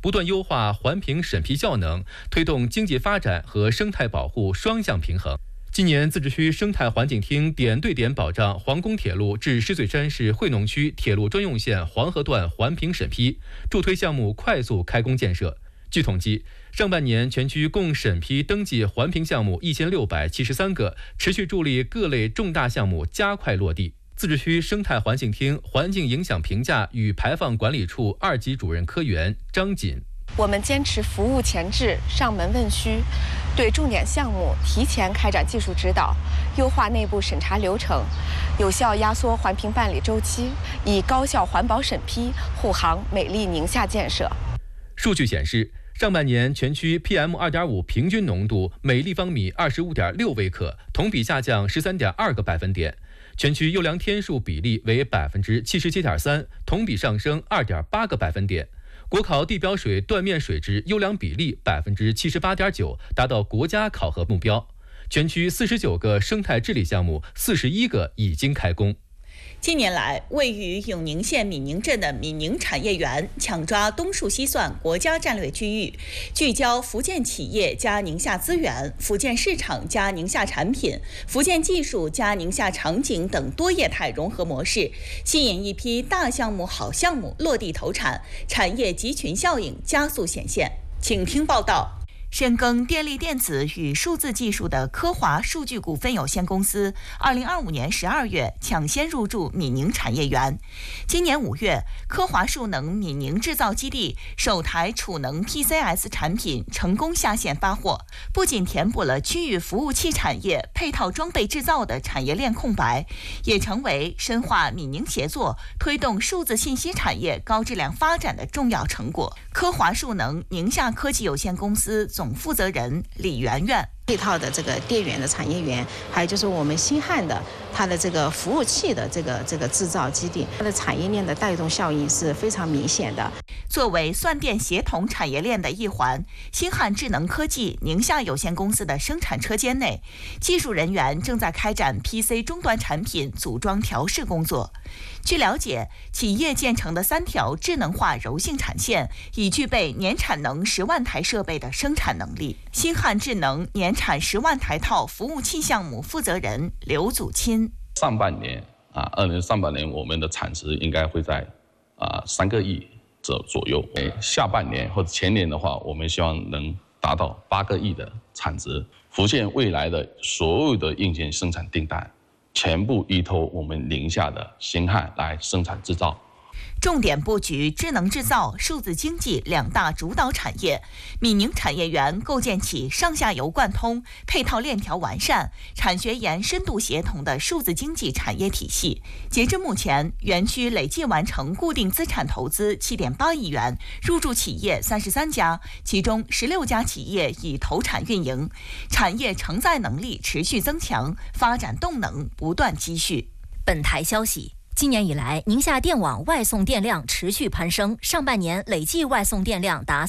不断优化环评审批效能，推动经济发展和生态保护双向平衡。今年自治区生态环境厅点对点保障皇宫铁路至石嘴山市惠农区铁路专用线黄河段环评审批，助推项目快速开工建设。据统计，上半年全区共审批登记环评项目1673个，持续助力各类重大项目加快落地。自治区生态环境厅环境影响评价与排放管理处2级主任科员张锦： 我们坚持服务前置、上门问需，对重点项目提前开展技术指导，优化内部审查流程，有效压缩环评办理周期，以高效环保审批护航美丽宁夏建设。 数据显示，上半年全区 PM2.5 平均浓度每立方米25.6微克，同比下降13.2个百分点。全区优良天数比例为77.3%，同比上升2.8个百分点。国考地表水断面水质优良比例78.9%，达到国家考核目标。全区49个生态治理项目，41个已经开工。 近年来，位于永宁县闽宁镇的闽宁产业园抢抓东数西算国家战略区域，聚焦福建企业加宁夏资源、福建市场加宁夏产品、福建技术加宁夏场景等多业态融合模式，吸引一批大项目、好项目落地投产，产业集群效应加速显现。请听报道。深耕电力电子与数字技术的科华数据股份有限公司，2025年12月抢先入驻闽宁产业园。今年5月，科华数能闽宁制造基地首台储能 PCS 产品成功下线发货，不仅填补了区域服务器产业配套装备制造的产业链空白，也成为深化闽宁协作、推动数字信息产业高质量发展的重要成果。科华数能宁夏科技有限公司总负责人李媛媛： 配套的这个电源的产业园，还有就是我们新汉的它的这个服务器的这个制造基地，它的产业链的带动效应是非常明显的。 作为算电协同产业链的一环，新汉智能科技宁夏有限公司的生产车间内，技术人员正在开展 PC 终端产品组装调试工作。据了解，企业建成的3条智能化柔性产线已具备年产能10万台设备的生产能力。新汉智能年产10万台套服务器项目负责人刘祖钦： 上半年2年上半年我们的产值应该会在3个亿左右。下半年或者前年的话，我们希望能达到8个亿的产值。福建未来的所有的硬件生产订单，全部依托我们宁夏的新汉来生产制造。 重点布局智能制造、数字经济2大主导产业，闽宁产业园构建起上下游贯通、配套链条完善、产学研深度协同的数字经济产业体系。截至目前，园区累计完成固定资产投资7.8亿元，入驻企业33家，其中16家企业已投产运营，产业承载能力持续增强，发展动能不断积蓄。 本台消息。今年以来，宁夏电网外送电量持续攀升，上半年累计外送电量达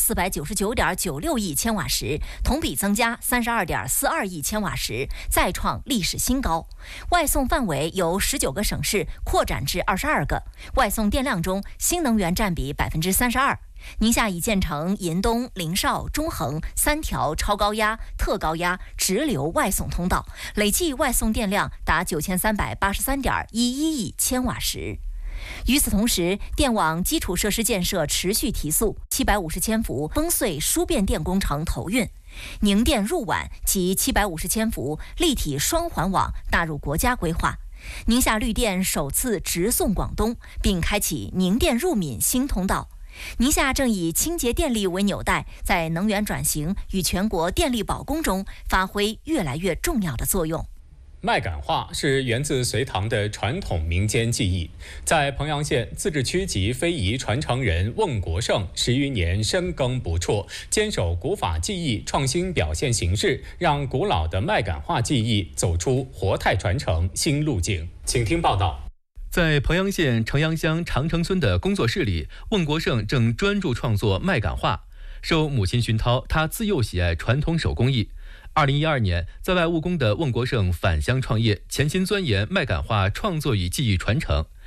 499.96亿千瓦时，同比增加32.42亿千瓦时，再创历史新高。外送范围由19个省市扩展至22个，外送电量中新能源占比32%。宁夏已建成银东、临邵、中横3条超高压、特高压直流外送通道，累计外送电量达9383.11亿千瓦时。与此同时，电网基础设施建设持续提速，750千伏崩碎输变电工程投运，宁电入皖及750千伏立体双环网纳入国家规划。宁夏绿电首次直送广东，并开启宁电入闽新通道。宁夏正以清洁电力为纽带，在能源转型与全国电力保供中发挥越来越重要的作用。 麦秆画是源自隋唐的传统民间技艺，在彭阳县自治区级非遗传承人孟国胜10余年深耕不辍，坚守古法技艺创新表现形式，让古老的麦秆画技艺走出活态传承新路径。请听报道。 在彭阳县城阳乡长城村的工作室里，孟国胜正专注创作麦秆画。受母亲熏陶，他自幼喜爱传统手工艺。2012年，在外务工的孟国胜返乡创业，潜心钻研麦秆画创作与技艺传承。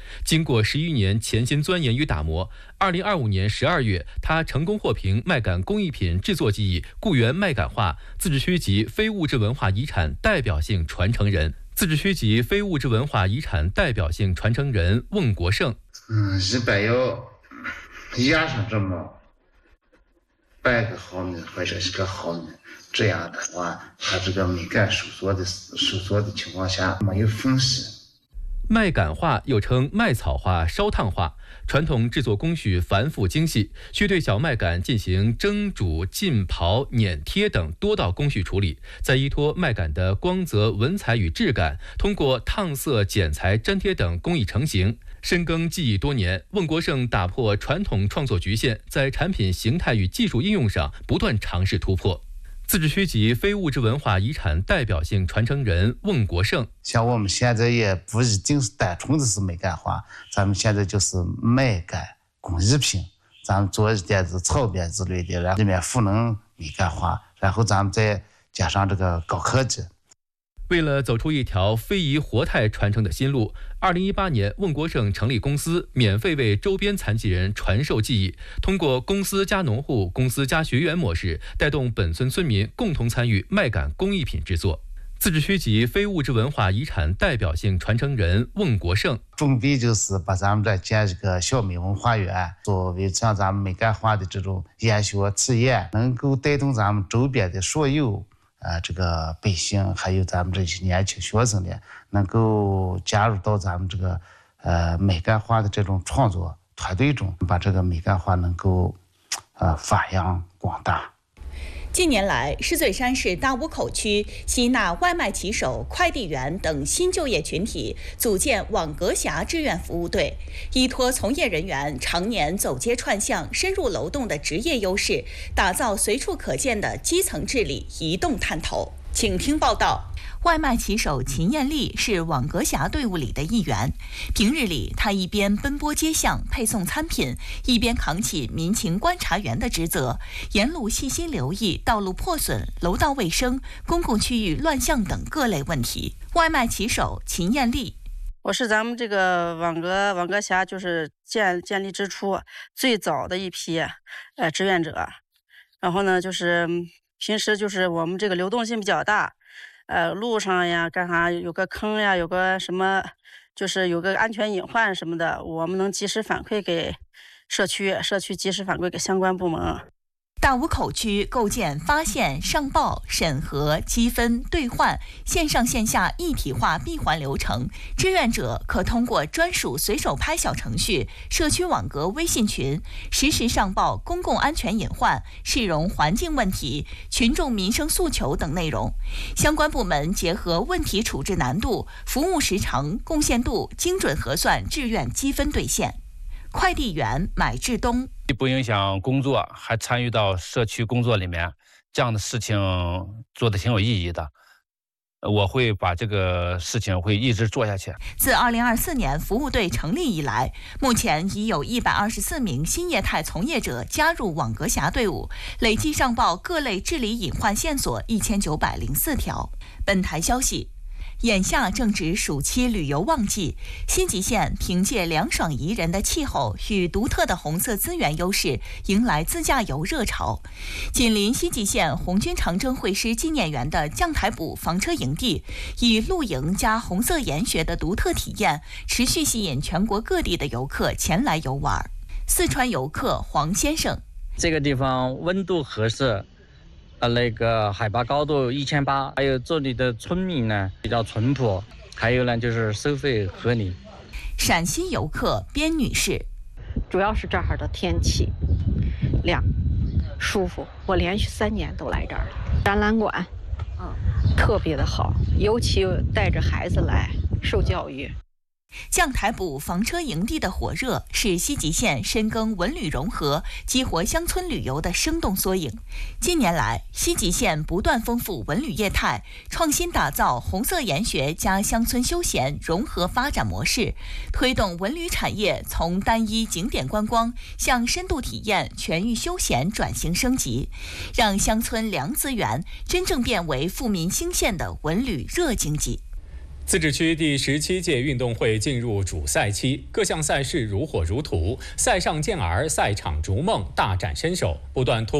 经过11年潜心钻研与打磨，2025年12月，他成功获评麦秆工艺品制作技艺固原麦秆画自治区级非物质文化遗产代表性传承人。自治区级非物质文化遗产代表性传承人孟国胜。 一般要压上这么半个毫米或者1个毫米，这样的话，它这个麦秆收缩的情况下没有缝隙。 麦秆画又称麦草画、烧烫画，传统制作工序繁复精细，需对小麦秆进行蒸、煮、浸、刨、碾、贴等多道工序处理，再依托麦秆的光泽、纹彩与质感，通过烫色、剪裁、粘贴等工艺成型。深耕技艺多年，孟国胜打破传统创作局限，在产品形态与技术应用上不断尝试突破。自治区级非物质文化遗产代表性传承人孟国胜。 像我们现在也不一定是单纯的是麦秆画，咱们现在就是麦秆工艺品，咱们做一点子草编之类的，然后里面赋能麦秆画，然后咱们再加上这个高科技。 为了走出一条非遗活态传承的新路，2018年，孟国胜成立公司，免费为周边残疾人传授技艺，通过公司加农户、公司加学员模式，带动本村村民共同参与麦秆工艺品制作。自治区级非物质文化遗产代表性传承人孟国胜。 准备就是把咱们这建一个小麦文化园，作为像咱们麦秆画的这种研学体验，能够带动咱们周边的所有这个百姓，还有咱们这些年轻学生呢，能够加入到咱们这个麦秆画的这种创作团队中，把这个麦秆画能够发扬光大。 近年来，石嘴山市大坞口区吸纳外卖骑手、快递员等新就业群体，组建网格峡志愿服务队，依托从业人员常年走街串巷、深入楼栋的职业优势，打造随处可见的基层治理移动探头。请听报道。外卖骑手秦艳丽是网格峡队伍里的一员。平日里，她一边奔波街巷配送餐品，一边扛起民情观察员的职责，沿路细心留意道路破损、楼道卫生、公共区域乱象等各类问题。外卖骑手秦艳丽： 我是咱们这个网格峡就是建立之初最早的一批志愿者。然后呢，就是平时就是我们这个流动性比较大。路上呀，干啥有个坑呀，有个什么，就是有个安全隐患什么的，我们能及时反馈给社区及时反馈给相关部门。 大坞口区构建发现、上报、审核、积分、兑换线上线下一体化闭环流程。志愿者可通过专属随手拍小程序、社区网格微信群，实时上报公共安全隐患、市容环境问题、群众民生诉求等内容。相关部门结合问题处置难度、服务时长、贡献度，精准核算志愿积分兑现。快递员买志东： 不影响工作，还参与到社区工作里面，这样的事情做得挺有意义的。我会把这个事情会一直做下去。 自2024年服务队成立以来，目前已有124名新业态从业者加入网格峡队伍，累计上报各类治理隐患线索1904条。本台消息。眼下正值暑期旅游旺季，新集县凭借凉爽宜人的气候与独特的红色资源优势，迎来自驾游热潮。紧邻新集县红军长征会师纪念园的将台堡房车营地，以露营加红色研学的独特体验，持续吸引全国各地的游客前来游玩。四川游客黄先生： 这个地方温度合适。那个海拔高度1800，还有这里的村民呢比较淳朴，还有呢就是收费合理。 陕西游客边女士： 主要是这儿的天气凉舒服，我连续3年都来这儿了。展览馆特别的好，尤其带着孩子来受教育。 将台堡房车营地的火热是西集县深耕文旅融合、激活乡村旅游的生动缩影。近年来，西集县不断丰富文旅业态，创新打造红色研学加乡村休闲融合发展模式，推动文旅产业从单一景点观光向深度体验、全域休闲转型升级，让乡村凉资源真正变为富民兴县的文旅热经济。 自治区第17届运动会进入主赛期，各项赛事如火如荼，赛上健儿、赛场逐梦大展身手，不断突破。